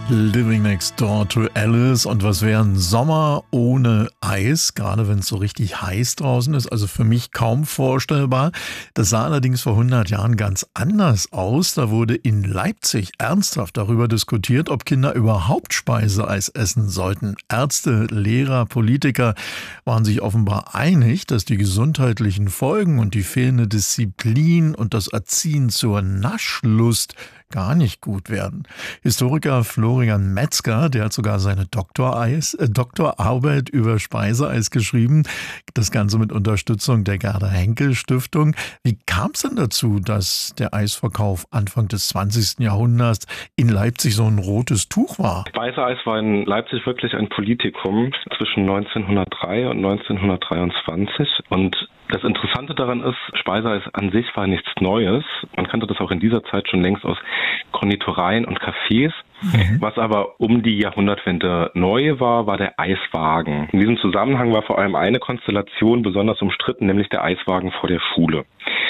Living Next Door to Alice. Und was wäre ein Sommer ohne Eis, gerade wenn es so richtig heiß draußen ist? Also für mich kaum vorstellbar. Das sah allerdings vor 100 Jahren ganz anders aus. Da wurde in Leipzig ernsthaft darüber diskutiert, ob Kinder überhaupt Speiseeis essen sollten. Ärzte, Lehrer, Politiker waren sich offenbar einig, dass die gesundheitlichen Folgen und die fehlende Disziplin und das Erziehen zur Naschlust gar nicht gut werden. Historiker Florian Metzger, der hat sogar seine Doktorarbeit über Speiseeis geschrieben. Das Ganze mit Unterstützung der Gerda-Henkel-Stiftung. Wie kam es denn dazu, dass der Eisverkauf Anfang des 20. Jahrhunderts in Leipzig so ein rotes Tuch war? Speiseeis war in Leipzig wirklich ein Politikum zwischen 1903 und 1923. Und das Interessante daran ist, Speiseeis an sich war nichts Neues. Man kannte das auch in dieser Zeit schon längst aus Konditoreien und Cafés. Was aber um die Jahrhundertwende neu war der Eiswagen. In diesem Zusammenhang war vor allem eine Konstellation besonders umstritten, nämlich der Eiswagen vor der Schule.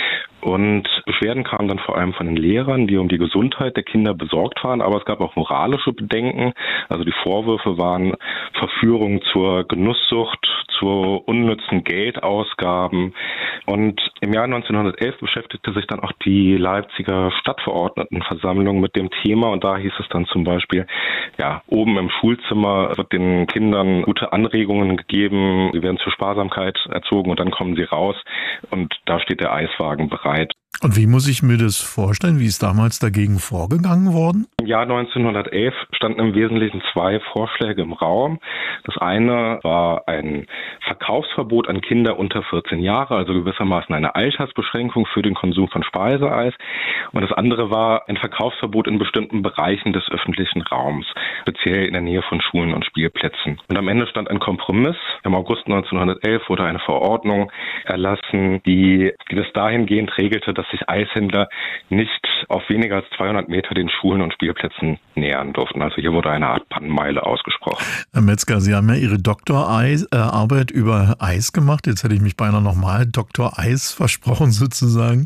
Und Beschwerden kamen dann vor allem von den Lehrern, die um die Gesundheit der Kinder besorgt waren, aber es gab auch moralische Bedenken. Also die Vorwürfe waren Verführung zur Genusssucht, zu unnützen Geldausgaben. Und im Jahr 1911 beschäftigte sich dann auch die Leipziger Stadtverordnetenversammlung mit dem Thema. Und da hieß es dann zum Beispiel, ja, oben im Schulzimmer wird den Kindern gute Anregungen gegeben, sie werden zur Sparsamkeit erzogen und dann kommen sie raus und da steht der Eiswagen bereit. Und wie muss ich mir das vorstellen? Wie ist damals dagegen vorgegangen worden? Im Jahr 1911 standen im Wesentlichen zwei Vorschläge im Raum. Das eine war ein Verkaufsverbot an Kinder unter 14 Jahre, also gewissermaßen eine Altersbeschränkung für den Konsum von Speiseeis. Und das andere war ein Verkaufsverbot in bestimmten Bereichen des öffentlichen Raums, speziell in der Nähe von Schulen und Spielplätzen. Und am Ende stand ein Kompromiss. Im August 1911 wurde eine Verordnung erlassen, die das dahingehend regelte, dass sich Eishändler nicht auf weniger als 200 Meter den Schulen und Spielplätzen nähern durften. Also hier wurde eine Art Bannmeile ausgesprochen. Herr Metzger, Sie haben ja Ihre Doktorarbeit über Eis gemacht. Jetzt hätte ich mich beinahe nochmal Doktor Eis versprochen sozusagen.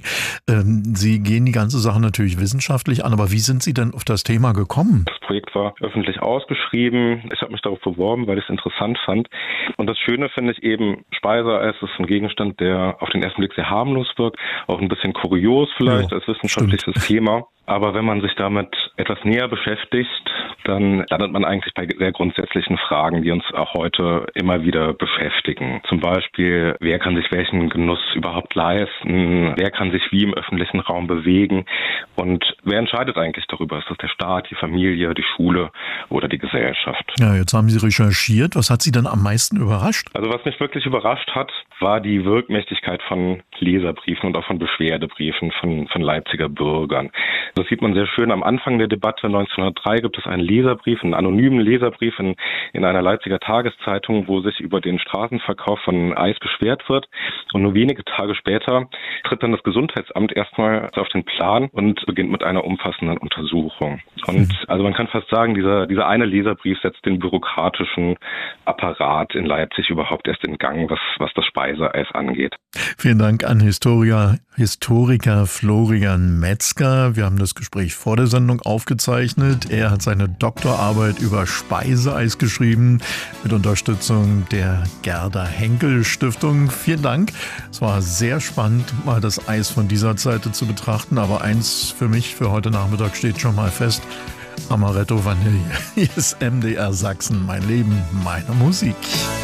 Sie gehen die ganze Sache natürlich wissenschaftlich an, aber wie sind Sie denn auf das Thema gekommen? Das Projekt war öffentlich ausgeschrieben. Ich habe mich darauf beworben, weil ich es interessant fand. Und das Schöne finde ich eben, Speiseeis ist ein Gegenstand, der auf den ersten Blick sehr harmlos wirkt, auch ein bisschen kurios vielleicht als wissenschaftliches Thema. Aber wenn man sich damit etwas näher beschäftigt, dann landet man eigentlich bei sehr grundsätzlichen Fragen, die uns auch heute immer wieder beschäftigen. Zum Beispiel, wer kann sich welchen Genuss überhaupt leisten? Wer kann sich wie im öffentlichen Raum bewegen? Und wer entscheidet eigentlich darüber? Ist das der Staat, die Familie, die Schule oder die Gesellschaft? Ja, jetzt haben Sie recherchiert. Was hat Sie dann am meisten überrascht? Also was mich wirklich überrascht hat, war die Wirkmächtigkeit von Leserbriefen und auch von Beschwerdebriefen von Leipziger Bürgern. Das sieht man sehr schön am Anfang der Debatte. 1903 gibt es einen Leserbrief, einen anonymen Leserbrief in einer Leipziger Tageszeitung, wo sich über den Straßenverkauf von Eis beschwert wird. Und nur wenige Tage später tritt dann das Gesundheitsamt erstmal auf den Plan und beginnt mit einer umfassenden Untersuchung. Und also man kann fast sagen, dieser eine Leserbrief setzt den bürokratischen Apparat in Leipzig überhaupt erst in Gang, was das Speiseeis angeht. Vielen Dank an Historiker Florian Metzger. Wir haben das Gespräch vor der Sendung aufgezeichnet. Er hat seine Doktorarbeit über Speiseeis geschrieben mit Unterstützung der Gerda-Henkel-Stiftung. Vielen Dank. Es war sehr spannend, mal das Eis von dieser Seite zu betrachten. Aber eins für mich für heute Nachmittag steht schon mal fest. Amaretto Vanille. Hier ist MDR Sachsen. Mein Leben, meine Musik.